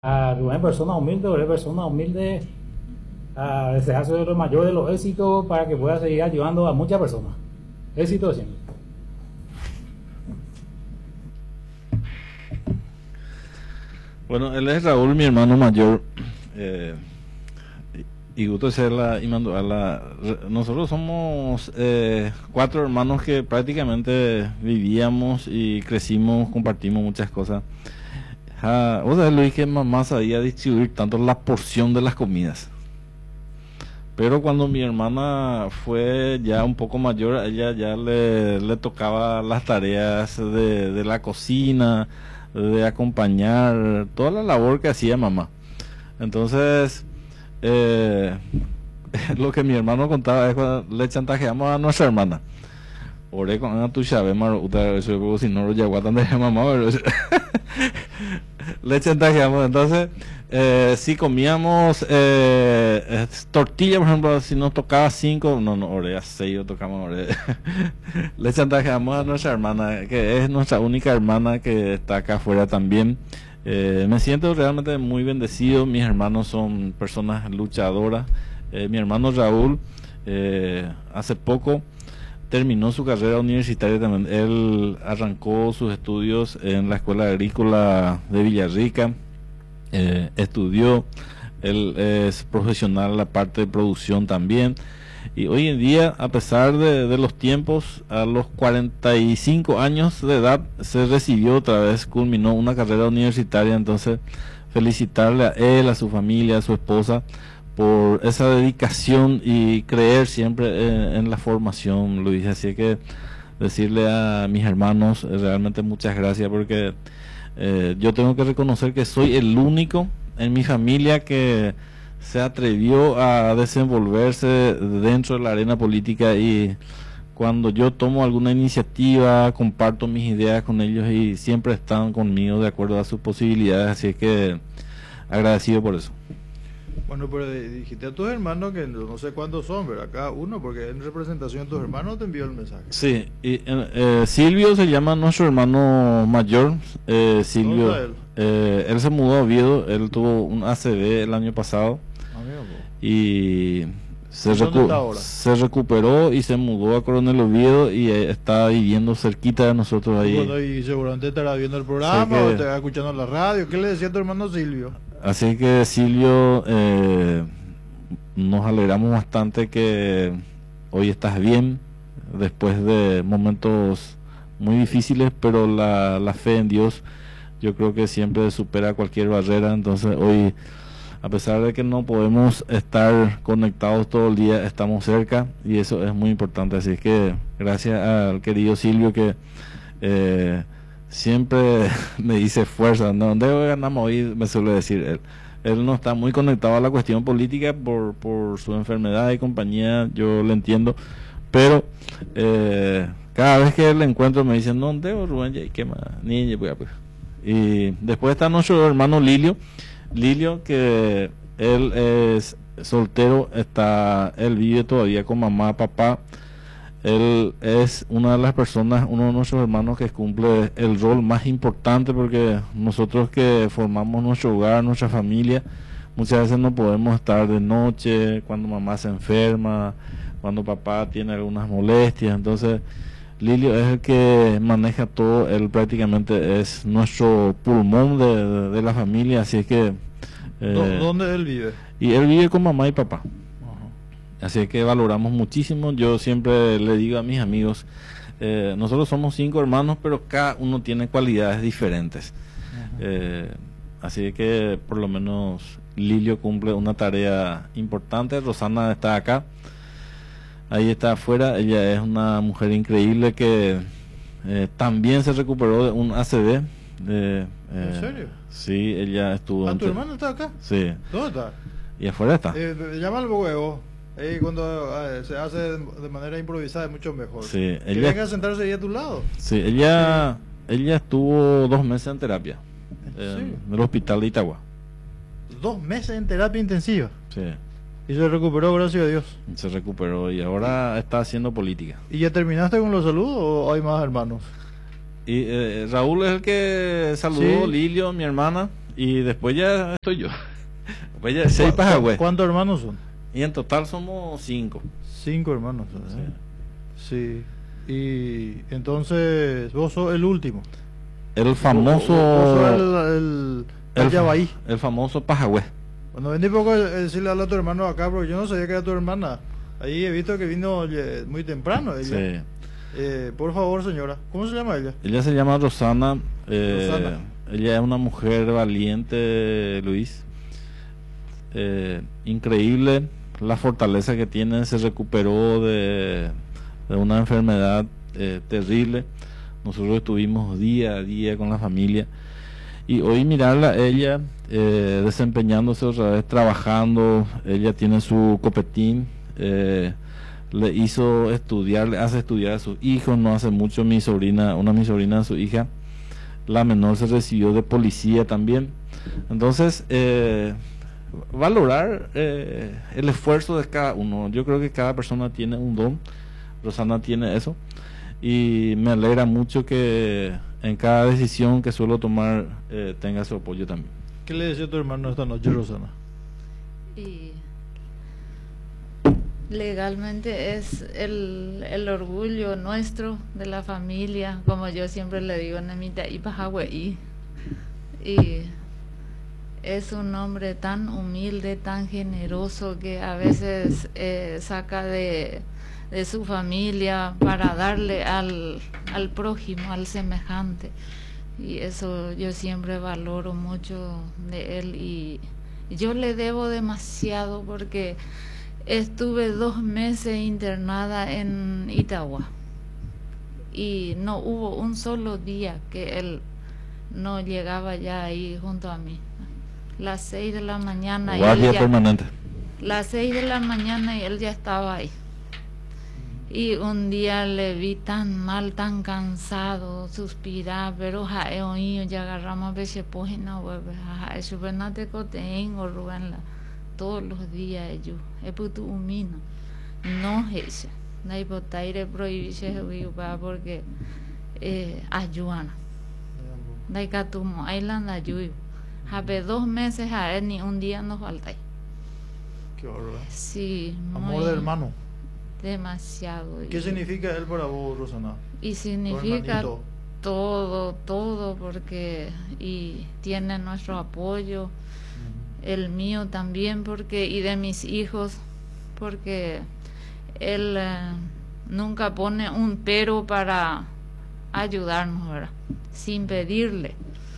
a Rubén, persona humilde, a desearse lo mayor de los éxitos para que pueda seguir ayudando a muchas personas. Éxito siempre. Bueno, él es Raúl, mi hermano mayor. eh, y gusto de serla y mandarla. Nosotros somos cuatro hermanos que prácticamente vivíamos y crecimos, compartimos muchas cosas. Vos sabés, Luis, que mamá sabía distribuir tanto la porción de las comidas. Pero cuando mi hermana fue ya un poco mayor, a ella ya le tocaba las tareas de la cocina, de acompañar, toda la labor que hacía mamá. Entonces, eh, lo que mi hermano contaba es cuando le chantajeamos a nuestra hermana. Oré con Ana tu llave, eso si no lo llegó a de mamá, pero le chantajeamos. Entonces, si comíamos tortilla, por ejemplo, si nos tocaba 5, no, oré a 6, o tocamos oré. Le chantajeamos a nuestra hermana, que es nuestra única hermana que está acá afuera también. Me siento realmente muy bendecido. Mis hermanos son personas luchadoras. Mi hermano Raúl, hace poco terminó su carrera universitaria también. Él arrancó sus estudios en la Escuela Agrícola de Villarrica. Estudió, él es profesional en la parte de producción también. Y hoy en día, a pesar de los tiempos, a los 45 años de edad se recibió otra vez, culminó una carrera universitaria. Entonces, felicitarle a él, a su familia, a su esposa, por esa dedicación y creer siempre en la formación, Luis. Así que decirle a mis hermanos realmente muchas gracias, porque yo tengo que reconocer que soy el único en mi familia que se atrevió a desenvolverse dentro de la arena política, y cuando yo tomo alguna iniciativa comparto mis ideas con ellos y siempre están conmigo de acuerdo a sus posibilidades. Así que agradecido por eso. Bueno, pero dijiste a tus hermanos que no sé cuántos son, ¿verdad? Cada uno, porque en representación de tus hermanos te envió el mensaje. Sí, y Silvio se llama nuestro hermano mayor. Silvio, ¿Dónde está él se mudó a Oviedo, él tuvo un ACV el año pasado Amigo, y ¿dónde está ahora? se recuperó y se mudó a Coronel Oviedo y está viviendo cerquita de nosotros ahí. Bueno, y seguramente estará viendo el programa Sí, o estará escuchando la radio. ¿Qué le decía a tu hermano Silvio? Así que Silvio, nos alegramos bastante que hoy estás bien, después de momentos muy difíciles, pero la fe en Dios yo creo que siempre supera cualquier barrera. Entonces hoy, a pesar de que no podemos estar conectados todo el día, estamos cerca y eso es muy importante. Así que gracias al querido Silvio que siempre me dice fuerza, ¿no? ¿Dónde ganamos hoy? Me suele decir él. Él no está muy conectado a la cuestión política por su enfermedad y compañía, yo le entiendo, pero cada vez que le encuentro me dicen, no, debo Rubén, ¿y qué más? Niña, pues. Y después está nuestro hermano Lilio, que él es soltero, él vive todavía con mamá, papá. Él es una de las personas, uno de nuestros hermanos que cumple el rol más importante, porque nosotros que formamos nuestro hogar, nuestra familia, muchas veces no podemos estar de noche, cuando mamá se enferma, cuando papá tiene algunas molestias. Entonces Lilio es el que maneja todo, él prácticamente es nuestro pulmón de la familia. Así es que ¿Dónde él vive? y él vive con mamá y papá. Ajá. Así que valoramos muchísimo. Yo siempre le digo a mis amigos, nosotros somos 5 hermanos, pero cada uno tiene cualidades diferentes. Así que por lo menos Lilio cumple una tarea importante. Rosana está acá, ahí está afuera. Ella es una mujer increíble que también se recuperó de un ACV. ¿En serio? Sí, ella estuvo... ¿Tu hermano está acá? Sí. ¿Dónde está? Y afuera está. Llama al huevo. Cuando se hace de manera improvisada es mucho mejor. Sí, Que venga a sentarse ahí a tu lado. Sí, ella estuvo 2 meses en terapia serio? en el hospital de Itagua. 2 meses en terapia intensiva. Sí, Y se recuperó, gracias a Dios. se recuperó y ahora está haciendo política. ¿Y ya terminaste con los saludos o hay más hermanos? Y Raúl es el que saludó, Sí. Lilio, mi hermana, y después ya estoy yo. Después ya 6 Pajagüe. ¿Cuántos hermanos son? Y en total somos 5. 5 hermanos. Sí. Y entonces vos sos el último. El famoso... Vos sos el Yabaí. El famoso Pajagüe. Cuando vení poco decirle a tu hermano acá, porque yo no sabía que era tu hermana. Ahí he visto que vino muy temprano ella. Sí. Por favor, señora, ¿cómo se llama ella? Ella se llama Rosana. Rosana. Ella es una mujer valiente, Luis. Increíble la fortaleza que tiene. Se recuperó de una enfermedad terrible. Nosotros estuvimos día a día con la familia. Y hoy mirarla, ella desempeñándose otra vez, trabajando. Ella tiene su copetín. Le hizo estudiar, le hace estudiar a sus hijos. No hace mucho mi sobrina, mi sobrina de su hija, la menor, se recibió de policía también. Entonces, valorar el esfuerzo de cada uno. Yo creo que cada persona tiene un don. Rosana tiene eso. Y me alegra mucho que en cada decisión que suelo tomar tenga su apoyo también. ¿Qué le decía tu hermano esta noche, Rosana? Y legalmente es el orgullo nuestro de la familia, como yo siempre le digo, Nemita y Pajagüey. Y es un hombre tan humilde, tan generoso, que a veces saca de su familia para darle al prójimo, al semejante. Y eso yo siempre valoro mucho de él, y yo le debo demasiado porque estuve 2 meses internada en Itagua y no hubo un solo día que él no llegaba ya ahí junto a mí. Las 6 de la mañana Guardia permanente. Las 6 de la mañana y él ya estaba ahí. Y un día le vi tan mal, tan cansado, suspirar, pero he oído, ya agarramos a veces página web, eso venate cotengo, Rubén, todos los días ellos, es puto humino, no es, no hay potaire prohibirse porque ayudan, no hay catumo, hay la ayuda, hace 2 meses a él ni un día nos falta. Qué horror. Sí, amor de hermano. Demasiado. ¿Qué significa él para vos, Rosana? Y significa todo, porque y tiene nuestro apoyo, el mío también, porque y de mis hijos, porque él nunca pone un pero para ayudarnos, ¿verdad? Sin pedirle.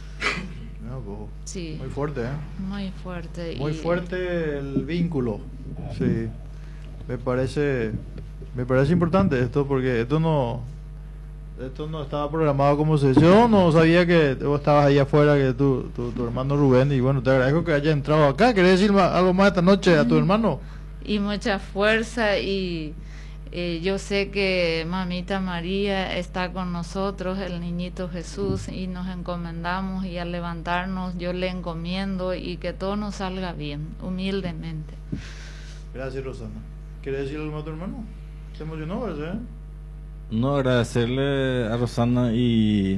Sí. Muy fuerte, ¿eh? Muy fuerte. Muy fuerte el vínculo. Sí. Me parece importante esto, porque esto no estaba programado como se... Yo no sabía que vos estabas ahí afuera, que tu hermano Rubén, y bueno, te agradezco que haya entrado acá. ¿Querés decir algo más esta noche a tu hermano? Y mucha fuerza, y yo sé que mamita María está con nosotros, el niñito Jesús, y nos encomendamos, y al levantarnos yo le encomiendo, y que todo nos salga bien, humildemente. Gracias, Rosana. ¿Quieres decir algo más a tu hermano? ¿Se emocionó, verdad? No, agradecerle a Rosana, y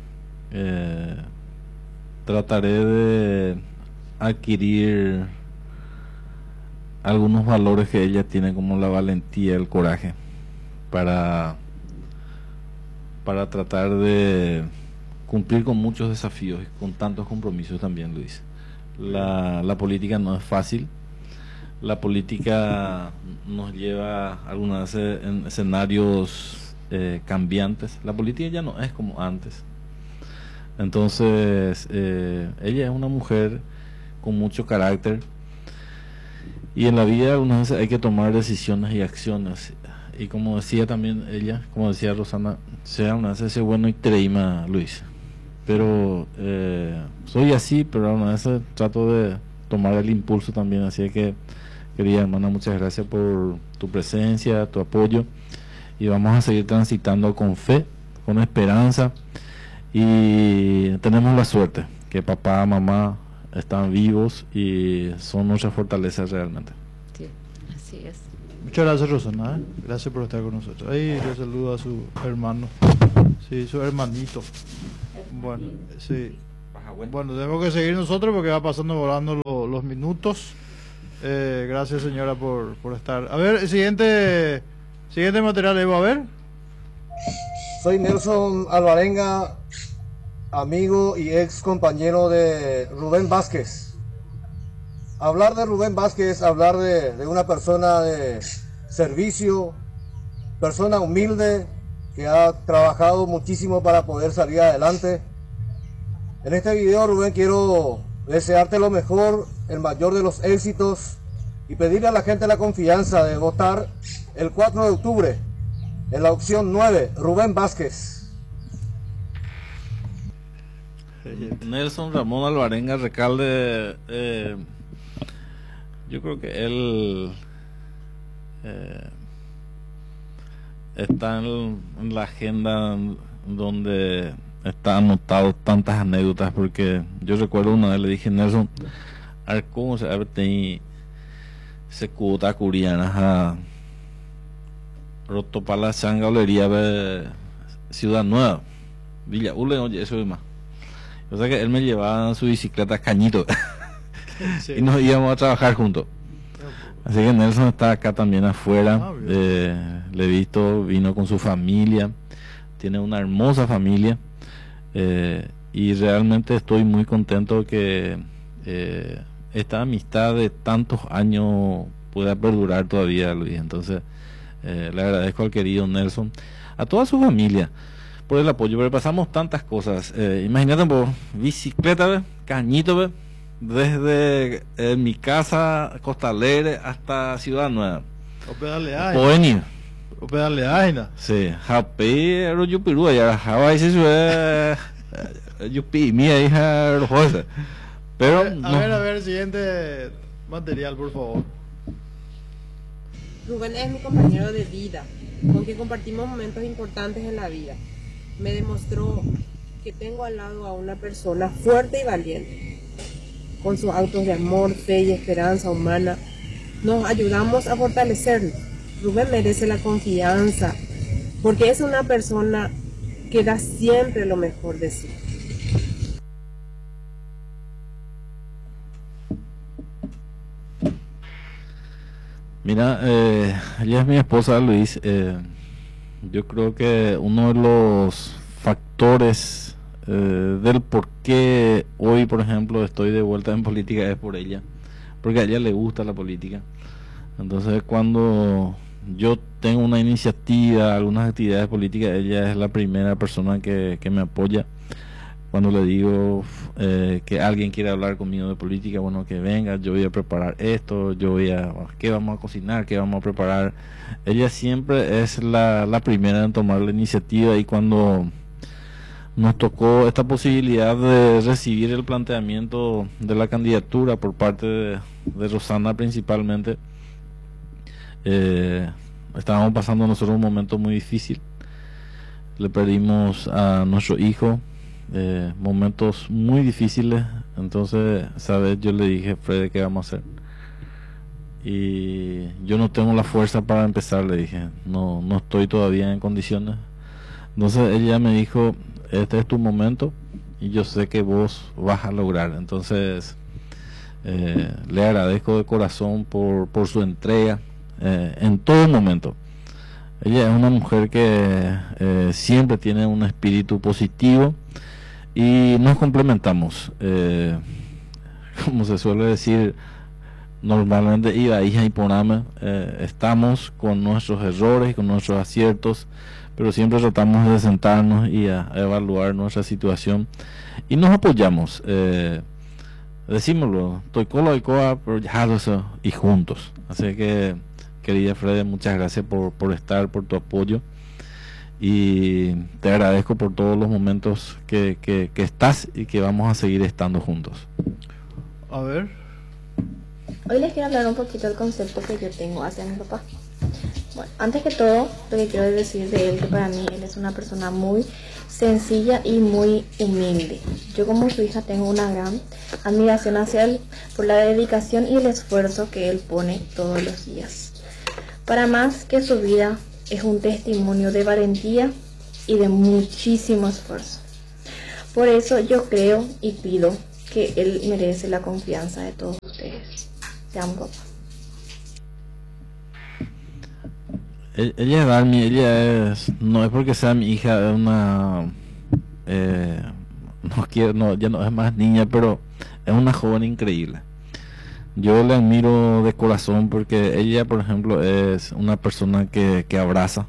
trataré de adquirir algunos valores que ella tiene, como la valentía, el coraje, para tratar de cumplir con muchos desafíos y con tantos compromisos también, Luis. La política no es fácil. La política nos lleva algunas veces en escenarios cambiantes. La política ya no es como antes. Entonces, ella es una mujer con mucho carácter, y en la vida algunas veces hay que tomar decisiones y acciones. Y como decía también ella, como decía Rosana, sea una vez bueno y treima, Luis. Pero soy así, pero algunas veces trato de tomar el impulso también. Así que, querida hermana, muchas gracias por tu presencia, tu apoyo, y vamos a seguir transitando con fe, con esperanza, y tenemos la suerte que papá, mamá están vivos y son nuestra fortaleza realmente. Sí, así es. Muchas gracias, Rosana, ¿eh? Gracias por estar con nosotros. Ahí le saludo a su hermano, sí, su hermanito. Bueno, sí. Bueno, tenemos que seguir nosotros porque va pasando volando los minutos. Gracias, señora, por estar. A ver, siguiente material, Evo, a ver. Soy Nelson Alvarenga, amigo y ex compañero de Rubén Vázquez. Hablar de Rubén Vázquez, hablar de una persona de servicio, persona humilde, que ha trabajado muchísimo para poder salir adelante. En este video, Rubén, quiero desearte lo mejor, el mayor de los éxitos, y pedirle a la gente la confianza de votar el 4 de octubre en la opción 9, Rubén Vázquez. Nelson Ramón Alvarenga Recalde, yo creo que él está en la agenda donde está anotado tantas anécdotas, porque yo recuerdo una vez le dije, Nelson, a ver cómo se se cuota curiana a roto para la changalería de Ciudad Nueva, Villa Ule, oye, eso es más. O sea que él me llevaba en su bicicleta Cañito y nos íbamos a trabajar juntos. Así que Nelson está acá también afuera. Le he visto, vino con su familia, tiene una hermosa familia, y realmente estoy muy contento que esta amistad de tantos años pueda perdurar todavía, Luis. Entonces le agradezco al querido Nelson, a toda su familia, por el apoyo, pero pasamos tantas cosas. Imagínate, por bicicleta, ¿ve? Cañito, ¿ve? Desde mi casa Costa Alegre hasta Ciudad Nueva. O pedalear. Sí, happy ero yupiru ya Hawaii se sube yupi mía hija rojosa. Pero a ver, siguiente material, por favor. Rubén es mi compañero de vida, con quien compartimos momentos importantes en la vida. Me demostró que tengo al lado a una persona fuerte y valiente. Con sus actos de amor, fe y esperanza humana, nos ayudamos a fortalecernos. Rubén merece la confianza, porque es una persona que da siempre lo mejor de sí. Mira, ella es mi esposa, Luis. Yo creo que uno de los factores del por qué hoy, por ejemplo, estoy de vuelta en política es por ella, porque a ella le gusta la política. Entonces, cuando yo tengo una iniciativa, algunas actividades políticas, ella es la primera persona que me apoya. Cuando le digo que alguien quiere hablar conmigo de política, bueno, que venga, yo voy a preparar esto, ¿qué vamos a cocinar? ¿Qué vamos a preparar? Ella siempre es la primera en tomar la iniciativa, y cuando nos tocó esta posibilidad de recibir el planteamiento de la candidatura por parte de Rosana principalmente, estábamos pasando nosotros un momento muy difícil. Le perdimos a nuestro hijo, momentos muy difíciles. Entonces, ¿sabes? Yo le dije, Fred, ¿qué vamos a hacer? Y yo no tengo la fuerza para empezar, le dije, no estoy todavía en condiciones. Entonces ella me dijo, este es tu momento y yo sé que vos vas a lograr. Entonces le agradezco de corazón por su entrega en todo momento. Ella es una mujer que siempre tiene un espíritu positivo y nos complementamos. Como se suele decir normalmente, Iba, hija y Poname, estamos con nuestros errores y con nuestros aciertos, pero siempre tratamos de sentarnos y a evaluar nuestra situación y nos apoyamos. Decímoslo, estoy cola y coa, pero ya eso, y juntos. Así que, querida Fred, muchas gracias por estar, por tu apoyo, y te agradezco por todos los momentos que estás y que vamos a seguir estando juntos. A ver. Hoy les quiero hablar un poquito del concepto que yo tengo hacia mi papá. Bueno, antes que todo, lo que quiero decir de él, que para mí él es una persona muy sencilla y muy humilde. Yo como su hija tengo una gran admiración hacia él por la dedicación y el esfuerzo que él pone todos los días. Para más que su vida es un testimonio de valentía y de muchísimo esfuerzo. Por eso yo creo y pido que él merece la confianza de todos ustedes. Te amo, papá. Ella es Darmi, no es porque sea mi hija, es una, ya no es más niña, pero es una joven increíble. Yo le admiro de corazón porque ella, por ejemplo, es una persona que abraza,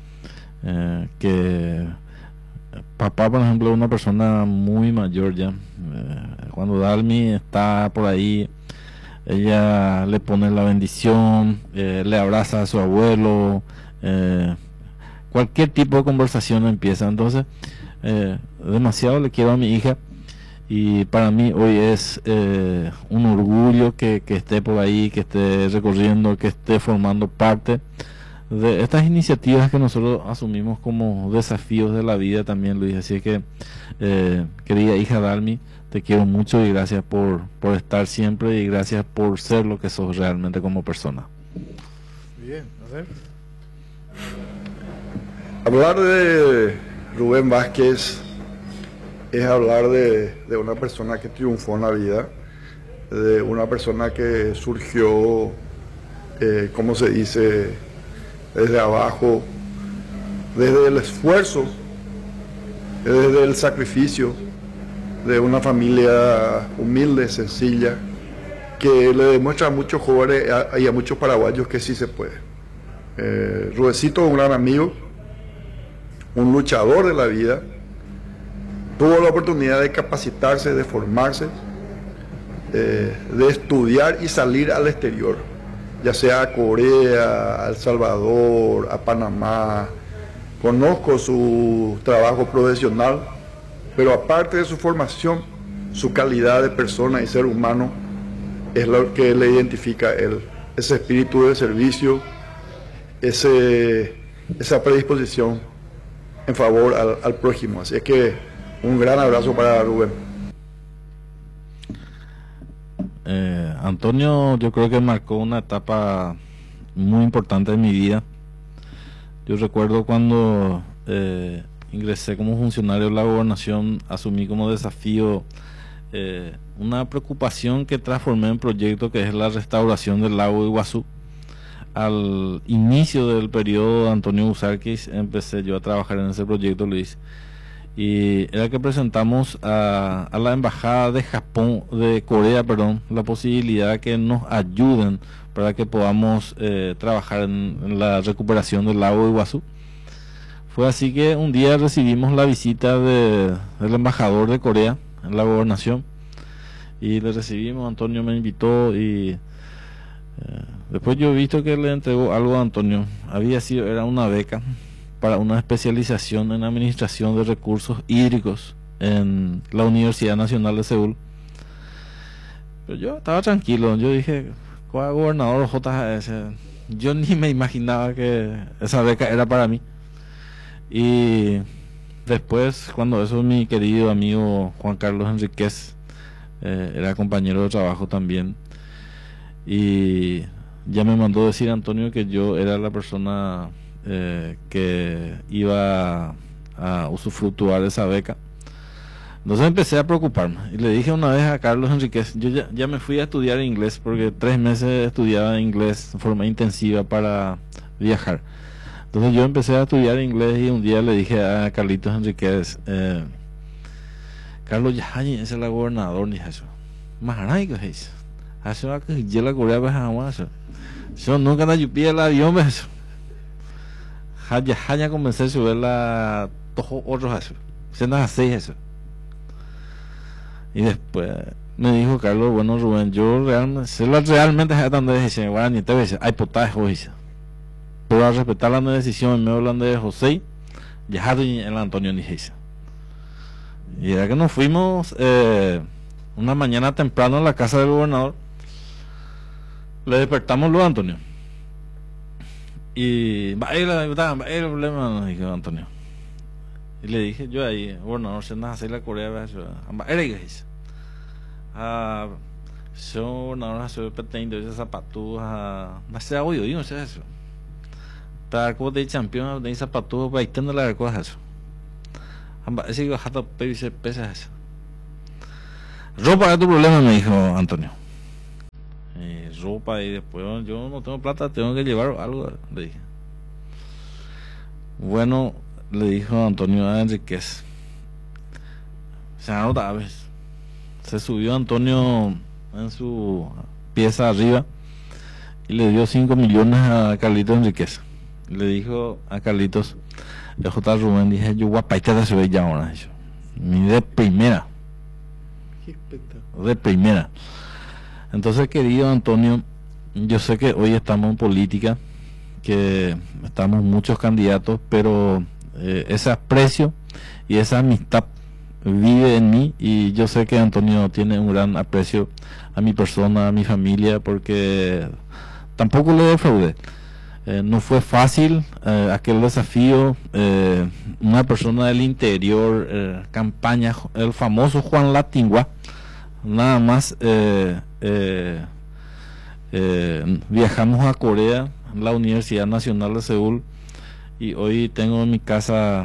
que papá, por ejemplo, es una persona muy mayor ya. Cuando Darmi está por ahí, ella le pone la bendición, le abraza a su abuelo, cualquier tipo de conversación empieza. Entonces, demasiado le quiero a mi hija y para mí hoy es un orgullo que esté por ahí, que esté recorriendo, que esté formando parte de estas iniciativas que nosotros asumimos como desafíos de la vida también, Luis. Así que, querida hija Darmi, te quiero mucho y gracias por estar siempre y gracias por ser lo que sos realmente como persona. Bien, a ver. Hablar de Rubén Vázquez es hablar de una persona que triunfó en la vida, de una persona que surgió, como se dice, desde abajo, desde el esfuerzo, desde el sacrificio, de una familia humilde, sencilla, que le demuestra a muchos jóvenes y a muchos paraguayos que sí se puede. Rubecito es un gran amigo, un luchador de la vida, tuvo la oportunidad de capacitarse, de formarse, de estudiar y salir al exterior, ya sea a Corea, a El Salvador, a Panamá. Conozco su trabajo profesional, pero aparte de su formación, su calidad de persona y ser humano es lo que le identifica a él, ese espíritu de servicio, esa predisposición en favor al prójimo. Así es que un gran abrazo para Rubén. Antonio, yo creo que marcó una etapa muy importante en mi vida. Yo recuerdo cuando ingresé como funcionario de la gobernación, asumí como desafío una preocupación que transformé en proyecto, que es la restauración del lago de Iguazú. Al inicio del periodo de Antonio Busarquis empecé yo a trabajar en ese proyecto, Luis, y era que presentamos a la embajada de Corea, la posibilidad de que nos ayuden para que podamos trabajar en la recuperación del lago de Iguazú. Fue así que un día recibimos la visita del embajador de Corea en la gobernación y le recibimos. Antonio me invitó y después yo he visto que le entregó algo a Antonio. Era una beca para una especialización en administración de recursos hídricos en la Universidad Nacional de Seúl. Pero yo estaba tranquilo, yo dije, ¿cuál gobernador JS? Yo ni me imaginaba que esa beca era para mí. Y después, cuando eso, mi querido amigo Juan Carlos Enríquez era compañero de trabajo también, y ya me mandó decir Antonio que yo era la persona que iba a usufructuar esa beca. Entonces empecé a preocuparme y le dije una vez a Carlos Enríquez, yo ya me fui a estudiar inglés porque 3 meses estudiaba inglés de forma intensiva para viajar. Entonces yo empecé a estudiar inglés y un día le dije a Carlitos Enríquez, Carlos, ya ese es el gobernador, ni eso. Más nada que es eso. Yo la Corea pues jamás. Yo nunca la lluvia el avión pues. Ya comencé a subir la todos otros eso. Se nos hace eso. Y después me dijo Carlos, bueno Rubén, yo realmente es donde dice, bueno, ni te ves, hay potaje hoy. Pero al respetar la decisión, me hablan de José, ya el Antonio ni dice. Y era que nos fuimos una mañana temprano a la casa del gobernador. Le despertamos luego a Antonio. Y va a ir el problema, nos dijo Antonio. Y le dije yo ahí, gobernador, se nos hace la Corea, va a ir yo gobernador, hace petendo, ese zapatos, no sé, oye, no sé eso. Para como de campeón, de zapatos, para ir teniendo la cosa eso. Ese que bajar pesa eso. Ropa es tu problema, me dijo Antonio. Ropa, y después yo no tengo plata, tengo que llevar algo, le dije. Bueno, le dijo Antonio a Enríquez. Se anota a veces. Se subió Antonio en su pieza arriba y le dio 5 millones a Carlitos Enríquez. Le dijo a Carlitos, el J. Rubén, dije yo, guapaita se ve ya ahora. Mi de primera. De primera. Entonces, querido Antonio, yo sé que hoy estamos en política, que estamos muchos candidatos, pero ese aprecio y esa amistad vive en mí, y yo sé que Antonio tiene un gran aprecio a mi persona, a mi familia, porque tampoco le defraudé. No fue fácil aquel desafío, una persona del interior, campaña, el famoso Juan Latingua, nada más viajamos a Corea, la Universidad Nacional de Seúl, y hoy tengo en mi casa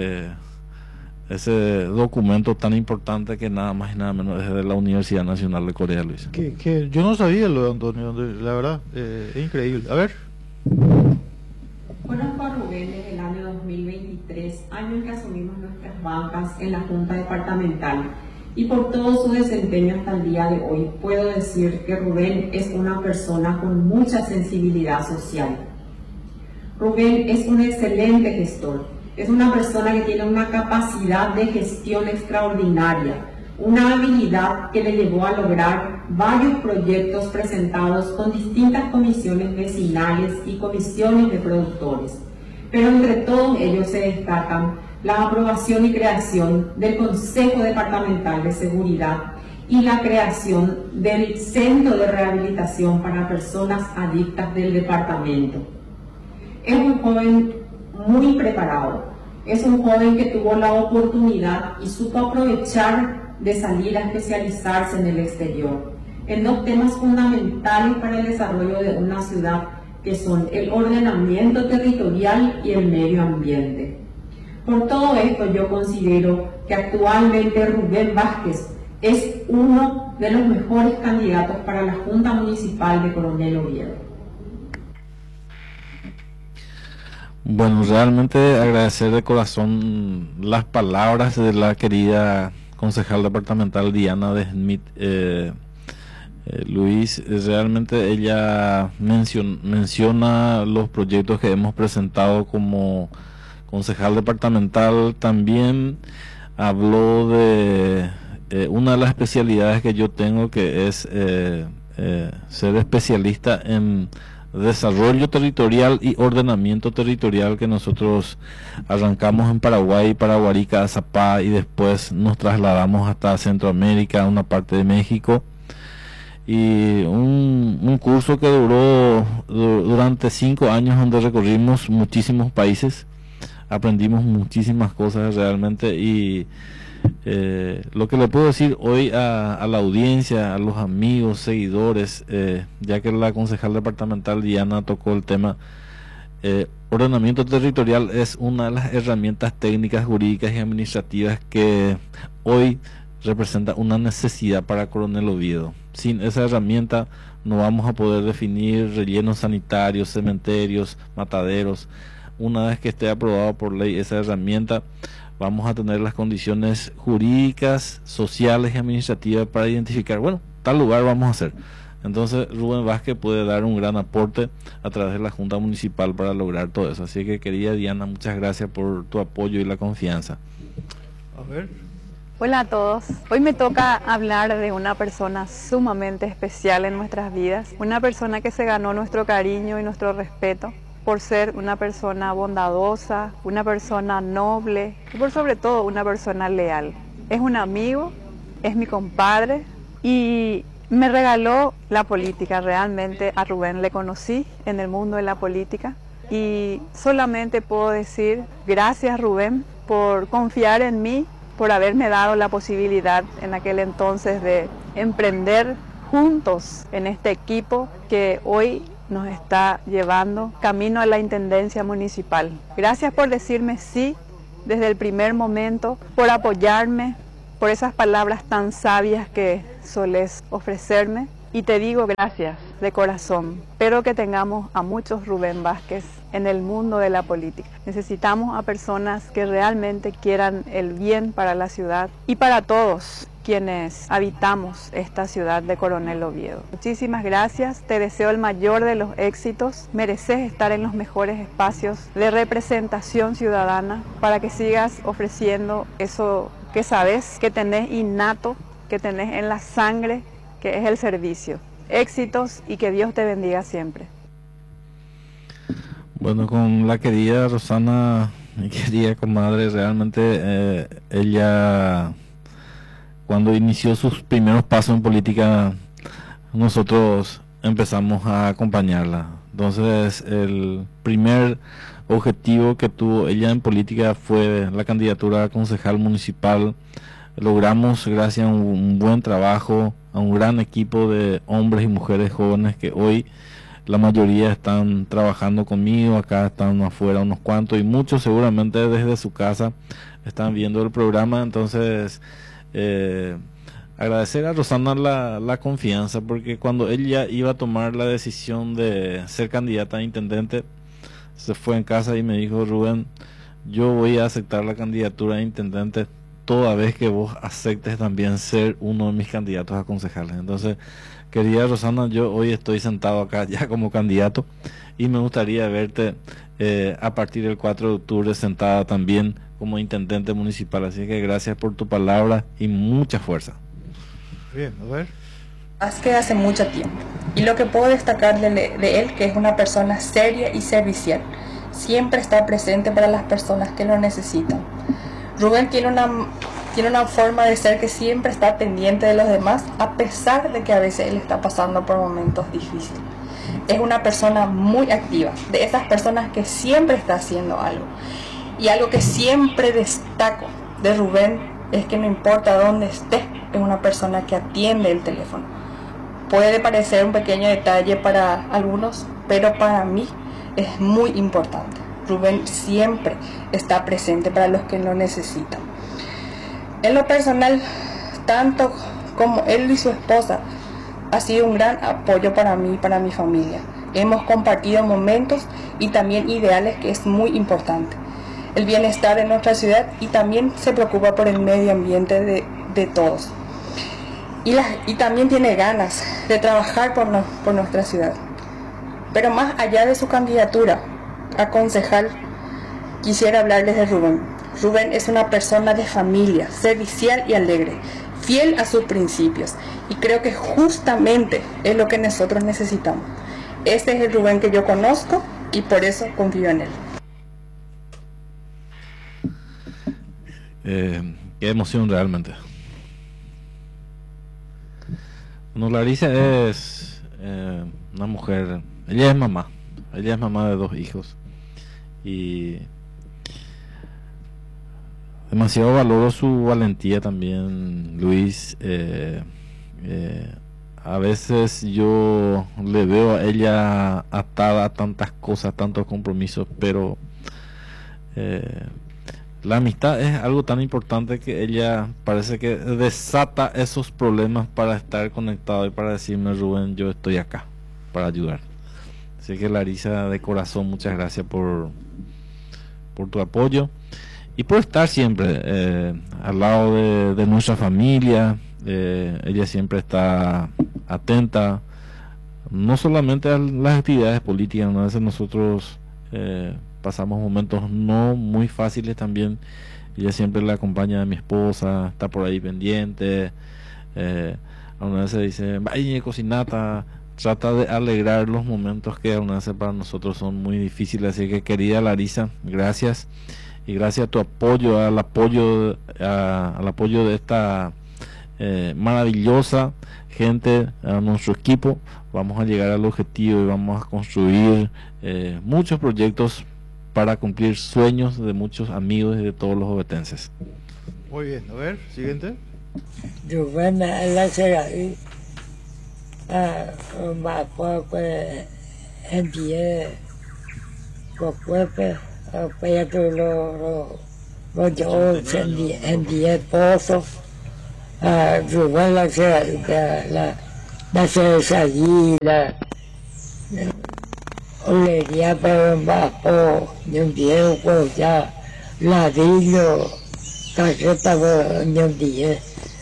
ese documento tan importante que nada más y nada menos es de la Universidad Nacional de Corea, Luis. Que yo no sabía lo de Antonio, la verdad, es increíble. A ver. Conozco a Rubén desde el año 2023, año en que asumimos nuestras bancas en la Junta Departamental, y por todo su desempeño hasta el día de hoy puedo decir que Rubén es una persona con mucha sensibilidad social. Rubén es un excelente gestor, es una persona que tiene una capacidad de gestión extraordinaria, una habilidad que le llevó a lograr varios proyectos presentados con distintas comisiones vecinales y comisiones de productores. Pero entre todos ellos se destacan la aprobación y creación del Consejo Departamental de Seguridad y la creación del Centro de Rehabilitación para Personas Adictas del departamento. Es un joven muy preparado, es un joven que tuvo la oportunidad y supo aprovechar de salir a especializarse en el exterior, en dos temas fundamentales para el desarrollo de una ciudad, que son el ordenamiento territorial y el medio ambiente. Por todo esto, yo considero que actualmente Rubén Vázquez es uno de los mejores candidatos para la Junta Municipal de Coronel Oviedo. Bueno, realmente agradecer de corazón las palabras de la querida concejal departamental Diana de Smith. Luis, realmente ella menciona los proyectos que hemos presentado como concejal departamental. También habló de una de las especialidades que yo tengo, que es ser especialista en desarrollo territorial y ordenamiento territorial, que nosotros arrancamos en Paraguay, Paraguarica, Azapá, y después nos trasladamos hasta Centroamérica, una parte de México, y un curso que duró durante 5 años, donde recorrimos muchísimos países, aprendimos muchísimas cosas realmente. Y lo que le puedo decir hoy a la audiencia, a los amigos, seguidores, ya que la concejal departamental Diana tocó el tema, ordenamiento territorial es una de las herramientas técnicas, jurídicas y administrativas que hoy representa una necesidad para Coronel Oviedo. Sin esa herramienta no vamos a poder definir rellenos sanitarios, cementerios, mataderos. Una vez que esté aprobado por ley esa herramienta, vamos a tener las condiciones jurídicas, sociales y administrativas para identificar, bueno, tal lugar vamos a hacer. Entonces Rubén Vázquez puede dar un gran aporte a través de la Junta Municipal para lograr todo eso. Así que, querida Diana, muchas gracias por tu apoyo y la confianza. A ver. Hola a todos. Hoy me toca hablar de una persona sumamente especial en nuestras vidas, una persona que se ganó nuestro cariño y nuestro respeto por ser una persona bondadosa, una persona noble y por sobre todo una persona leal. Es un amigo, es mi compadre y me regaló la política. Realmente a Rubén le conocí en el mundo de la política y solamente puedo decir gracias, Rubén, por confiar en mí, por haberme dado la posibilidad en aquel entonces de emprender juntos en este equipo que hoy nos está llevando camino a la Intendencia Municipal. Gracias por decirme sí desde el primer momento, por apoyarme, por esas palabras tan sabias que solés ofrecerme. Y te digo gracias de corazón. Espero que tengamos a muchos Rubén Vázquez en el mundo de la política. Necesitamos a personas que realmente quieran el bien para la ciudad y para todos quienes habitamos esta ciudad de Coronel Oviedo. Muchísimas gracias, te deseo el mayor de los éxitos, mereces estar en los mejores espacios de representación ciudadana para que sigas ofreciendo eso que sabes, que tenés innato, que tenés en la sangre, que es el servicio. Éxitos y que Dios te bendiga siempre. Bueno, con la querida Rosana, mi querida comadre, realmente ella, cuando inició sus primeros pasos en política, nosotros empezamos a acompañarla. Entonces, el primer objetivo que tuvo ella en política fue la candidatura a concejal municipal. Logramos, gracias a un buen trabajo, a un gran equipo de hombres y mujeres jóvenes que hoy la mayoría están trabajando conmigo, acá están afuera unos cuantos y muchos seguramente desde su casa están viendo el programa. Entonces, agradecer a Rosana la confianza, porque cuando ella iba a tomar la decisión de ser candidata a intendente, se fue en casa y me dijo: Rubén, yo voy a aceptar la candidatura a intendente toda vez que vos aceptes también ser uno de mis candidatos a concejales. Entonces, querida Rosana, yo hoy estoy sentado acá ya como candidato y me gustaría verte a partir del 4 de octubre sentada también como intendente municipal. Así que gracias por tu palabra y mucha fuerza. Bien, a ver. Vázquez hace mucho tiempo, y lo que puedo destacar de él, que es una persona seria y servicial, siempre está presente para las personas que lo necesitan. Rubén tiene una forma de ser que siempre está pendiente de los demás, a pesar de que a veces él está pasando por momentos difíciles. Es una persona muy activa, de esas personas que siempre está haciendo algo. Y algo que siempre destaco de Rubén es que no importa dónde esté, es una persona que atiende el teléfono. Puede parecer un pequeño detalle para algunos, pero para mí es muy importante. Rubén siempre está presente para los que lo necesitan. En lo personal, tanto como él y su esposa, ha sido un gran apoyo para mí y para mi familia. Hemos compartido momentos y también ideales, que es muy importante. El bienestar de nuestra ciudad, y también se preocupa por el medio ambiente de todos. Y también tiene ganas de trabajar por nuestra ciudad. Pero más allá de su candidatura a concejal, quisiera hablarles de Rubén. Rubén es una persona de familia, servicial y alegre, fiel a sus principios, y creo que justamente es lo que nosotros necesitamos. Este es el Rubén que yo conozco y por eso confío en él. Qué emoción realmente. Bueno, Larisa es una mujer, ella es mamá de 2 hijos y demasiado valoro su valentía también, Luis. A veces yo le veo a ella atada a tantas cosas, tantos compromisos, pero la amistad es algo tan importante que ella parece que desata esos problemas para estar conectado y para decirme: Rubén, yo estoy acá para ayudar. Así que, Larisa, de corazón, muchas gracias por tu apoyo y por estar siempre al lado de nuestra familia. Ella siempre está atenta, no solamente a las actividades políticas, ¿no? A veces nosotros pasamos momentos no muy fáciles también. Ella siempre la acompaña a mi esposa, está por ahí pendiente. A una vez se dice: vaya, cocinata. Trata de alegrar los momentos que a una vez para nosotros son muy difíciles. Así que, querida Larisa, gracias. Y gracias a tu apoyo, al apoyo de esta maravillosa gente, a nuestro equipo, vamos a llegar al objetivo y vamos a construir muchos proyectos para cumplir sueños de muchos amigos y de todos los ovetenses. Muy bien, a ver, siguiente. Rubén mà qua envié por cuerpo para lo Pues yo encendí pozos, Rubén la allí, la olería para abajo, yo entiendo, pues ya, ladrillo, carreta, yo entiendo.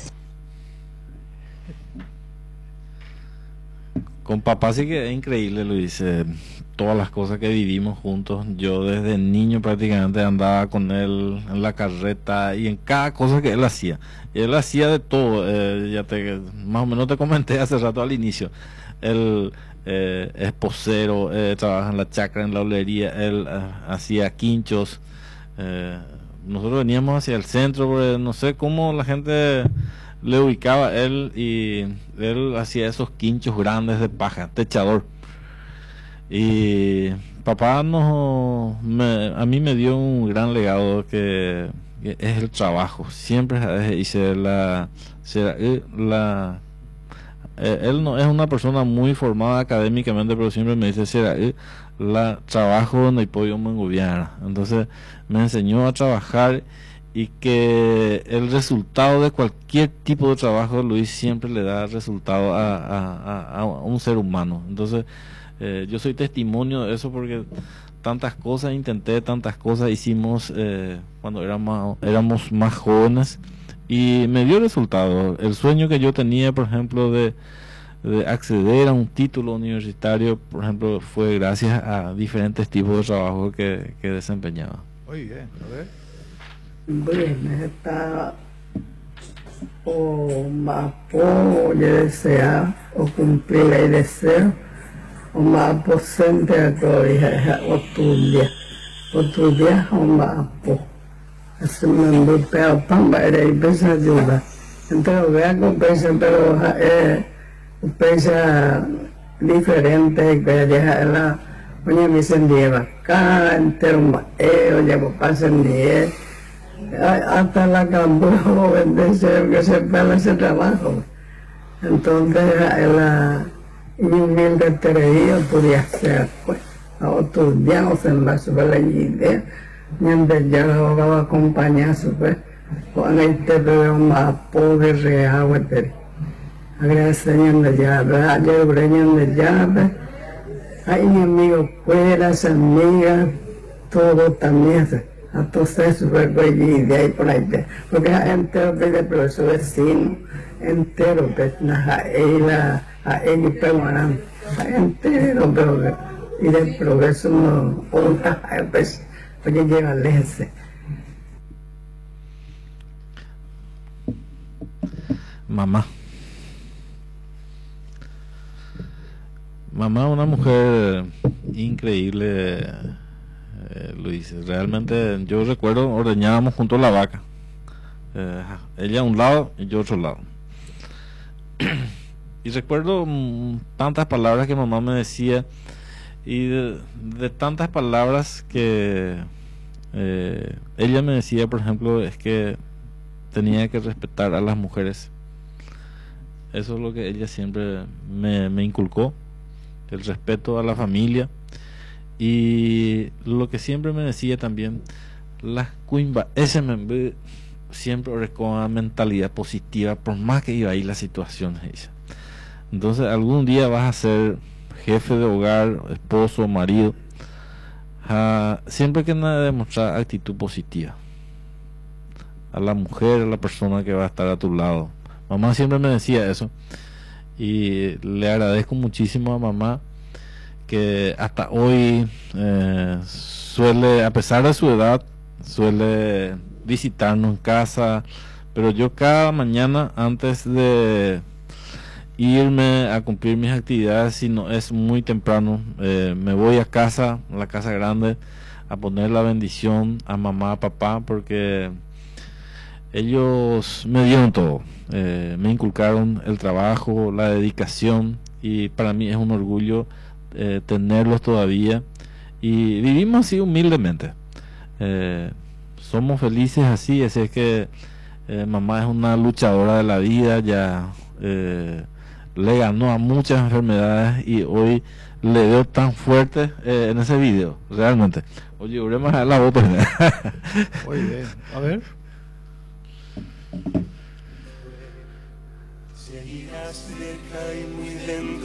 Con papá sí que es increíble, Luis, todas las cosas que vivimos juntos. Yo desde niño prácticamente andaba con él en la carreta y en cada cosa que él hacía. Él hacía de todo, más o menos te comenté hace rato al inicio. Él es posero, trabaja en la chacra, en la olería, él hacía quinchos. Nosotros veníamos hacia el centro, porque no sé cómo la gente le ubicaba él, y él hacía esos quinchos grandes de paja, techador. Y papá a mí me dio un gran legado que es el trabajo. Siempre hice él no es una persona muy formada académicamente, pero siempre me dice trabajo en el podio me gobierna. Entonces me enseñó a trabajar, y que el resultado de cualquier tipo de trabajo, Luis, siempre le da resultado a un ser humano. Entonces yo soy testimonio de eso, porque tantas cosas intenté, tantas cosas hicimos cuando éramos más jóvenes, y me dio resultado. El sueño que yo tenía, por ejemplo, de acceder a un título universitario, por ejemplo, fue gracias a diferentes tipos de trabajo que desempeñaba. Muy bien, a ver. Bueno, está o más por desea o cumplir el deseo, o más por sentir que otro día o más por así me envolveo para ir a pensar ayuda. Entonces voy a compensar, pero pensa diferente, que dejar la oye me sentía acá, entero maeo, ya pasa en día. Hasta la campo deseo que se pueda ese trabajo. Entonces y humilde teoría podía ser pues a otro día o se me sube la idea mientras ya lo va a acompañar pues con este veo más poder real agradecendo de llave ayer breñan de llave hay amigos fuera amigas todo también entonces super de ahí por ahí porque entero de profesor vecino entero que a él permanente entero pero y del progreso no pues oye llega lejos. Mamá, una mujer increíble, Luis. Realmente yo recuerdo ordeñábamos junto a la vaca, ella a un lado y yo a otro lado. Y recuerdo tantas palabras que mamá me decía, y de tantas palabras que ella me decía, por ejemplo, es que tenía que respetar a las mujeres. Eso es lo que ella siempre me inculcó, el respeto a la familia. Y lo que siempre me decía también, las cuimba, ese me siempre con una mentalidad positiva, por más que iba ahí la situación. Entonces algún día vas a ser jefe de hogar, esposo, marido, siempre que nada demostrar actitud positiva a la mujer, a la persona que va a estar a tu lado. Mamá siempre me decía eso, y le agradezco muchísimo a mamá que hasta hoy suele, a pesar de su edad, suele visitarnos en casa, pero yo cada mañana antes de irme a cumplir mis actividades, si no es muy temprano, me voy a casa, la casa grande, a poner la bendición a mamá, a papá, porque ellos me dieron todo, me inculcaron el trabajo, la dedicación, y para mí es un orgullo tenerlos todavía, y vivimos así humildemente, somos felices así. Es que mamá es una luchadora de la vida, ya le ganó a muchas enfermedades y hoy le veo tan fuerte en ese video, realmente. Oye, volvemos a la voz. Muy bien, a ver. Seguirás cerca y muy dentro